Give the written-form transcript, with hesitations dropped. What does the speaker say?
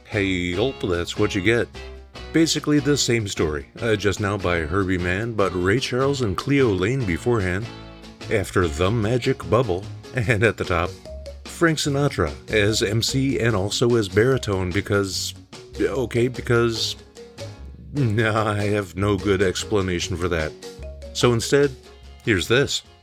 Hey, yelp, that's what you get. Basically the same story, just now by Herbie Mann, but Ray Charles and Cleo Lane beforehand, after The Magic Bubble, and at the top, Frank Sinatra as MC and also as baritone because nah, I have no good explanation for that. So instead, here's this.